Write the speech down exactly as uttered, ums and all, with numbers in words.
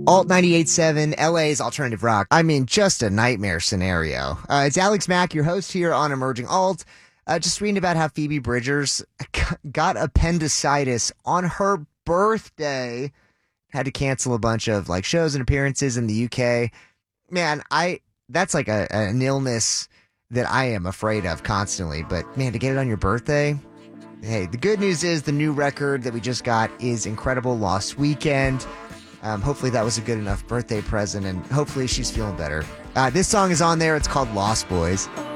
Alt ninety-eight point seven, L A's alternative rock. I mean, just a nightmare scenario. Uh, it's Alex Mack, your host here on Emerging Alt. Uh, just reading about how Phoebe Bridgers got appendicitis on her birthday. Had to cancel a bunch of like shows and appearances in the U K. Man, I that's like a, an illness that I am afraid of constantly. But man, to get it on your birthday. Hey, the good news is the new record that we just got is incredible. Lost Weekend. Um, hopefully that was a good enough birthday present, and hopefully she's feeling better. Uh, this song is on there. It's called Lost Boys.